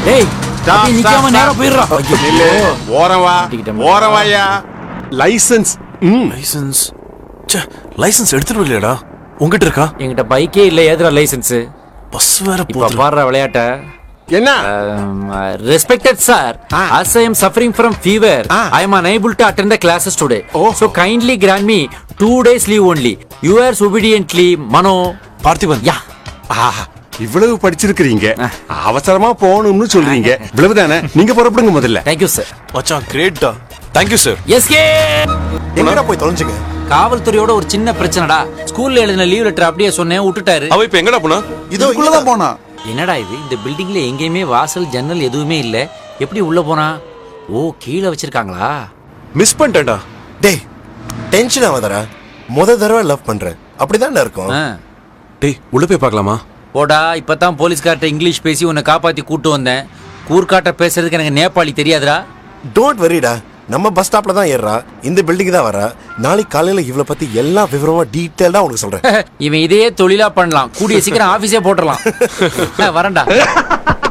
டேய் நீ நிக்காம நேரா போயிடுறா. நில்லு, ஓரம் வா, ஓரம் வாயா. லைசென்ஸ். லைசென்ஸ் லைசென்ஸ் எடுத்துட்டு வரலையாடா? உங்ககிட்ட இருக்கா? என்கிட்ட பைக்கே இல்ல, ஏதுடா லைசென்ஸ்? பஸ் வேற இப்ப போகுது. பாடுற விளையாட்ட. என்ன? Respected sir, as I am suffering from fever, I am unable to attend the classes today. So kindly grant me 2 days leave only. Yours obediently, Mano. Parthiban. Yeah. இவ்வளவு படிச்சிருக்கீங்க, அவசரமா போகணும்னு சொல்றீங்க, இவ்வளவுதானே? நீங்க புறப்படுங்க முதல்ல. Thank you sir. மச்சான் Greta. Thank you sir. SK. எங்கடா போய் தொலைஞ்சுங்க? காவல்துறையோட ஒரு சின்ன பிரச்சனைடா. ஸ்கூல்ல எழுதின லீவ் லெட்டர் அப்படியே சொன்னேன், விட்டுட்டாரு. அவ இப்ப எங்கடா போனா? இதுக்குள்ளதான் போனா. என்னடா இது? இந்த பில்டிங்ல எங்கேயுமே வாசல் ஜன்னல் எதுவுமே இல்ல. எப்படி உள்ள போனா? ஓ, கீழே வச்சிருக்காங்களா? மிஸ் பண்ணிட்டேன்டா. டேய் டென்ஷன் ஆகாதடா. முத தடவை லவ் பண்றேன், அப்படிதான் இருக்கும். டேய் உள்ள போய் பார்க்கலாமா? போடா, இப்பதான் போலீஸ்கார்ட்ட இங்கிலீஷ் பேசி உன்னை காப்பாத்தி கூட்டு வந்தேன். கூர்காட்ட பேசுறதுக்கு எனக்கு நேபாளி தெரியாதுடா. டோன்ட் வரிடா, நம்ம பஸ் ஸ்டாப்ல தான் ஏறா, இந்த பில்டிங் தான் வரா. நாளைக்கு காலையில இவளை பத்தி எல்லா விவரமா டீடைலா உனக்கு சொல்றேன். இவன் இதையே தொழிலா பண்ணலாம், கூடிய சீக்கிரம் ஆபீஸே போட்டுடலாம். வரேன்டா.